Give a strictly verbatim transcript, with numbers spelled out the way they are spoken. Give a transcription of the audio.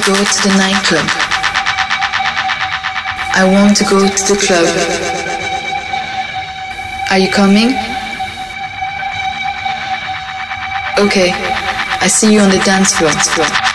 go to the nightclub. I want to go to the club. Are you coming? Okay, I see you on the dance floor.